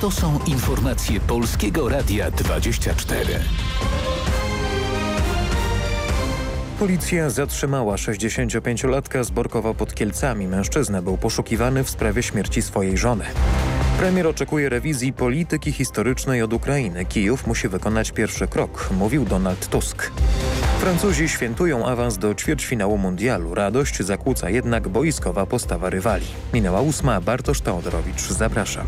To są informacje Polskiego Radia 24. Policja zatrzymała 65-latka z Borkowa pod Kielcami. Mężczyzna był poszukiwany w sprawie śmierci swojej żony. Premier oczekuje rewizji polityki historycznej od Ukrainy. Kijów musi wykonać pierwszy krok, mówił Donald Tusk. Francuzi świętują awans do ćwierćfinału mundialu. Radość zakłóca jednak boiskowa postawa rywali. Minęła 8. Bartosz Teodorowicz. Zapraszam.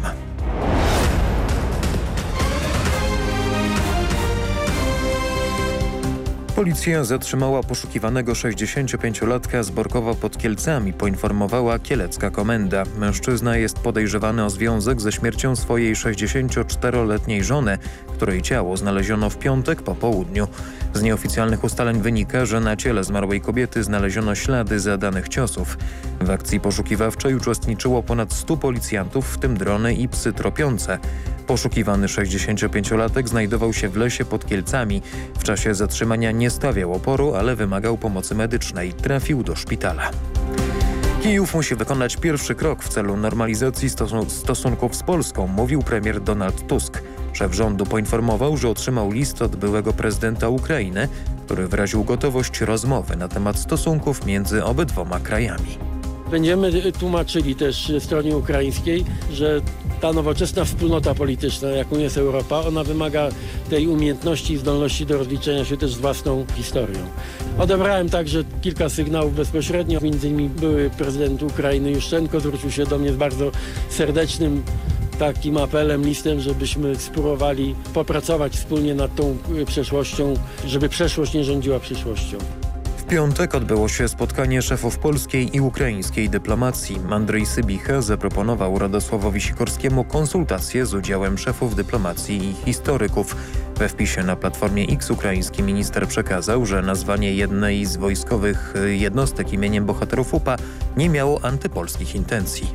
Policja zatrzymała poszukiwanego 65-latka z Borkowa pod Kielcami, poinformowała kielecka komenda. Mężczyzna jest podejrzewany o związek ze śmiercią swojej 64-letniej żony, której ciało znaleziono w piątek po południu. Z nieoficjalnych ustaleń wynika, że na ciele zmarłej kobiety znaleziono ślady zadanych ciosów. W akcji poszukiwawczej uczestniczyło ponad 100 policjantów, w tym drony i psy tropiące. Poszukiwany 65-latek znajdował się w lesie pod Kielcami. W czasie zatrzymania nie stawiał oporu, ale wymagał pomocy medycznej. Trafił do szpitala. Kijów musi wykonać pierwszy krok w celu normalizacji stosunków z Polską, mówił premier Donald Tusk. Szef rządu poinformował, że otrzymał list od byłego prezydenta Ukrainy, który wyraził gotowość rozmowy na temat stosunków między obydwoma krajami. Będziemy tłumaczyli też stronie ukraińskiej, że ta nowoczesna wspólnota polityczna, jaką jest Europa, ona wymaga tej umiejętności i zdolności do rozliczenia się też z własną historią. Odebrałem także kilka sygnałów bezpośrednio, m.in. były prezydent Ukrainy Juszczenko zwrócił się do mnie z bardzo serdecznym takim apelem, listem, żebyśmy spróbowali popracować wspólnie nad tą przeszłością, żeby przeszłość nie rządziła przyszłością. W piątek odbyło się spotkanie szefów polskiej i ukraińskiej dyplomacji. Andrzej Sybicha zaproponował Radosławowi Sikorskiemu konsultacje z udziałem szefów dyplomacji i historyków. We wpisie na Platformie X ukraiński minister przekazał, że nazwanie jednej z wojskowych jednostek imieniem bohaterów UPA nie miało antypolskich intencji.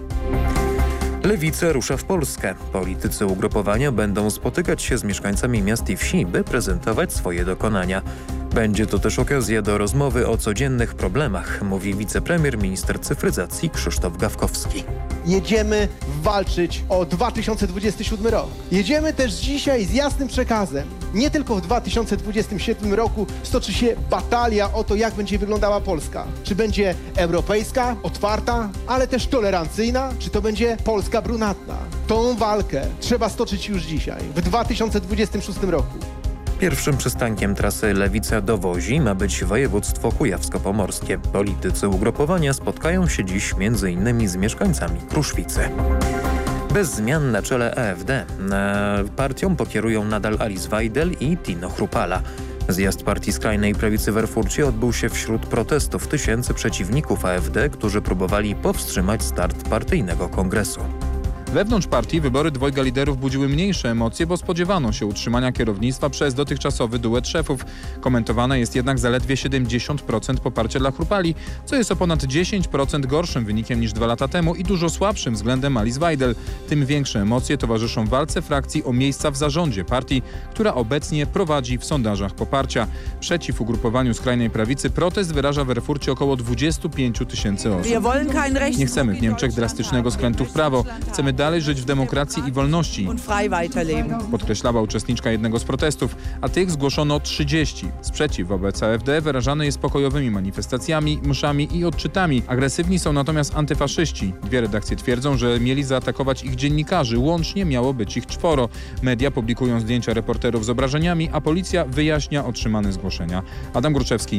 Lewica rusza w Polskę. Politycy ugrupowania będą spotykać się z mieszkańcami miast i wsi, by prezentować swoje dokonania. Będzie to też okazja do rozmowy o codziennych problemach, mówi wicepremier, minister cyfryzacji Krzysztof Gawkowski. Jedziemy walczyć o 2027 rok. Jedziemy też dzisiaj z jasnym przekazem. Nie tylko w 2027 roku stoczy się batalia o to, jak będzie wyglądała Polska. Czy będzie europejska, otwarta, ale też tolerancyjna, czy to będzie Polska brunatna. Tą walkę trzeba stoczyć już dzisiaj, w 2026 roku. Pierwszym przystankiem trasy Lewica-Dowodzi ma być województwo kujawsko-pomorskie. Politycy ugrupowania spotkają się dziś m.in. z mieszkańcami Kruszwicy. Bez zmian na czele AfD. Partią pokierują nadal Alice Weidel i Tino Chrupalla. Zjazd partii skrajnej prawicy w Erfurcie odbył się wśród protestów tysięcy przeciwników AfD, którzy próbowali powstrzymać start partyjnego kongresu. Wewnątrz partii wybory dwojga liderów budziły mniejsze emocje, bo spodziewano się utrzymania kierownictwa przez dotychczasowy duet szefów. Komentowane jest jednak zaledwie 70% poparcia dla Chrupalli, co jest o ponad 10% gorszym wynikiem niż 2 lata temu i dużo słabszym względem Alice Weidel. Tym większe emocje towarzyszą walce frakcji o miejsca w zarządzie partii, która obecnie prowadzi w sondażach poparcia. Przeciw ugrupowaniu skrajnej prawicy protest wyraża w Erfurcie około 25 000 osób. Nie chcemy w Niemczech drastycznego skrętu w prawo. Chcemy dalej żyć w demokracji i wolności, podkreślała uczestniczka jednego z protestów, a tych zgłoszono 30. Sprzeciw wobec AfD wyrażany jest pokojowymi manifestacjami, mszami i odczytami. Agresywni są natomiast antyfaszyści. 2 redakcje twierdzą, że mieli zaatakować ich dziennikarzy. Łącznie miało być ich 4. Media publikują zdjęcia reporterów z obrażeniami, a policja wyjaśnia otrzymane zgłoszenia. Adam Gruczewski.